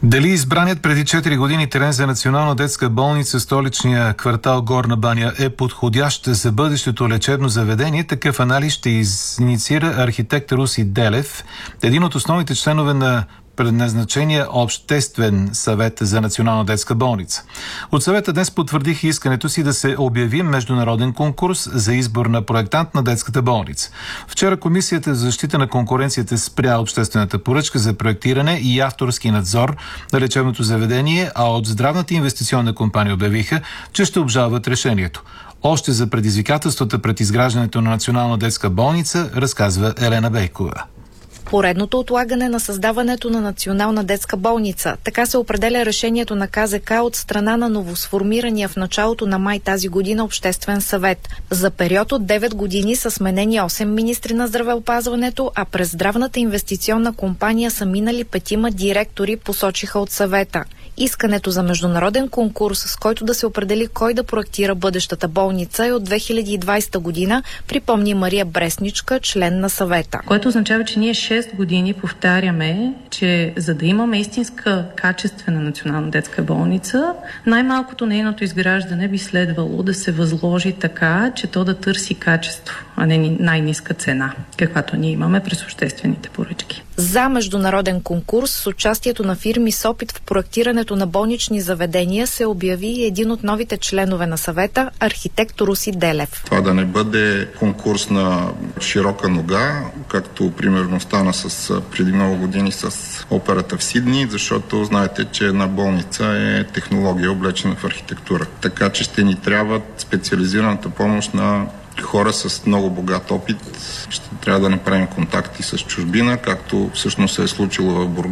Дали избраният преди 4 години терен за Национална детска болница в столичния квартал Горна баня е подходящ за бъдещето лечебно заведение? Такъв анализ ще инициира архитект Руси Делев, един от основните членове на предназначения Обществен съвет за Национална детска болница. От съвета днес потвърдих искането си да се обяви международен конкурс за избор на проектант на детската болница. Вчера Комисията за защита на конкуренцията спря обществената поръчка за проектиране и авторски надзор на лечебното заведение, а от Здравната инвестиционна компания обявиха, че ще обжалват решението. Още за предизвикателствата пред изграждането на Национална детска болница разказва Елена Бейкова. Поредното отлагане на създаването на Национална детска болница. Така се определя решението на КЗК от страна на новосформирания в началото на май тази година Обществен съвет. За период от 9 години са сменени 8 министри на здравеопазването, а през Здравната инвестиционна компания са минали 5 директори, посочиха от съвета. Искането за международен конкурс, с който да се определи кой да проектира бъдещата болница, е от 2020 година, припомни Мария Бресничка, член на съвета. Което означава, че ние 6 години повтаряме, че за да имаме истинска качествена Национална детска болница, най-малкото нейното изграждане би следвало да се възложи така, че то да търси качество, а не най-ниска цена, каквато ние имаме през обществените поръчки. За международен конкурс с участието на фирми с опит в проектирането на болнични заведения се обяви един от новите членове на съвета, архитект Руси Делев. Това да не бъде конкурс на широка нога, както примерно стана преди много години с операта в Сидни, защото знаете, че една болница е технология, облечена в архитектура. Така че ще ни трябва специализираната помощ на хора с много богат опит. Ще трябва да направим контакти с чужбина, както всъщност се е случило в Бургас.